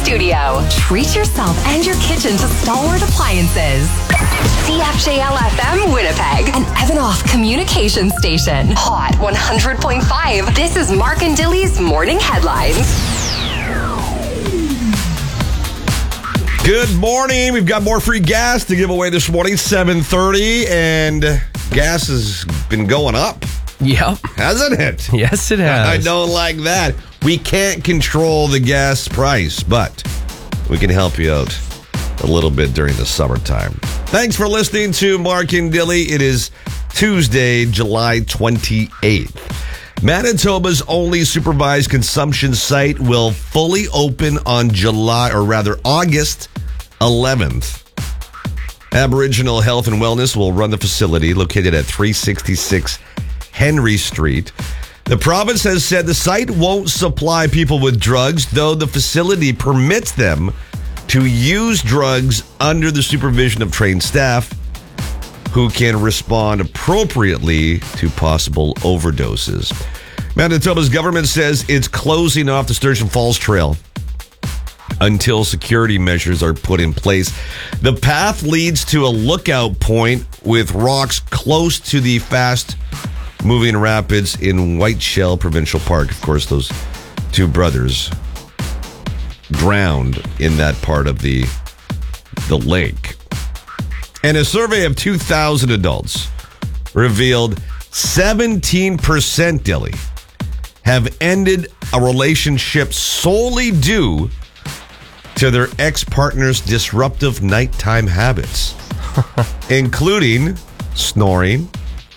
studio. Treat yourself and your kitchen to Stalwart Appliances. CFJL FM Winnipeg, an Evanoff communication station. Hot 100.5. This is Mark and Dilly's Morning Headlines. Good morning. We've got more free gas to give away this morning, 7:30, and gas has been going up. Yep. Hasn't it? Yes, it has. I don't like that. We can't control the gas price, but we can help you out a little bit during the summertime. Thanks for listening to Mark and Dilly. It is Tuesday, July 28th. Manitoba's only supervised consumption site will fully open on August 11th. Aboriginal Health and Wellness will run the facility located at 366 Henry Street. The province has said the site won't supply people with drugs, though the facility permits them to use drugs under the supervision of trained staff who can respond appropriately to possible overdoses. Manitoba's government says it's closing off the Sturgeon Falls Trail until security measures are put in place. The path leads to a lookout point with rocks close to the fast-moving rapids in Whiteshell Provincial Park. Of course, those two brothers drowned in that part of the lake. And a survey of 2,000 adults revealed 17%, Dilly, have ended a relationship solely due to their ex-partner's disruptive nighttime habits, including snoring,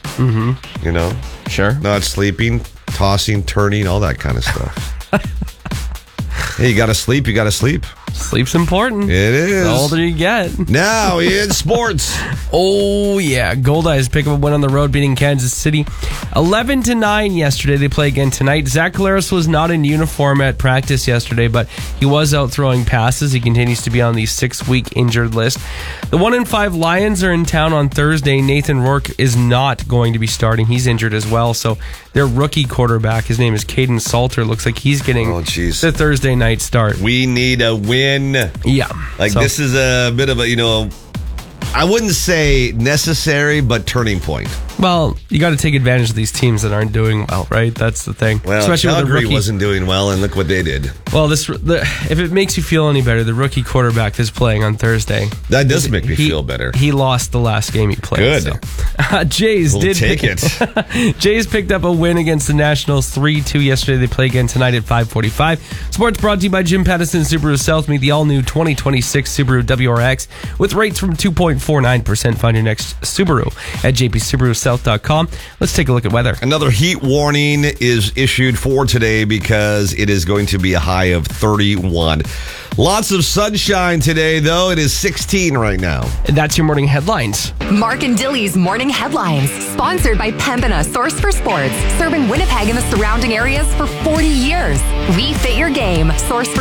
Sure. not sleeping, tossing, turning, all that kind of stuff. Hey, you got to sleep. Sleep's important. It is. The older you get. Now in sports. Oh, yeah. Goldeyes pick up a win on the road, beating Kansas City 11-9 yesterday. They play again tonight. Zach Collaros was not in uniform at practice yesterday, but he was out throwing passes. He continues to be on the 6-week injured list. The 1-5 Lions are in town on Thursday. Nathan Rourke is not going to be starting. He's injured as well. So their rookie quarterback, his name is Caden Salter, looks like he's getting the Thursday night start. We need a win. Yeah. This is a bit of a, I wouldn't say necessary, but turning point. Well, you got to take advantage of these teams that aren't doing well, right? That's the thing. Well, especially Calgary with the rookie. Wasn't doing well, and look what they did. Well, if it makes you feel any better, the rookie quarterback that's playing on Thursday. That does make me feel better. He lost the last game he played. Good. So. Jays we'll take it. Jays picked up a win against the Nationals 3-2 yesterday. They play again tonight at 5:45. Sports brought to you by Jim Pattison Subaru South. Meet the all-new 2026 Subaru WRX with rates from 2.49%. Find your next Subaru at jpsubarusouth.com. Let's take a look at weather. Another heat warning is issued for today because it is going to be a high of 31. Lots of sunshine today, though. It is 16 right now. And that's your morning headlines. Mark and Dilly's Morning Headlines, sponsored by Pembina Source for Sports, serving Winnipeg and the surrounding areas for 40 years. We fit your game. Source for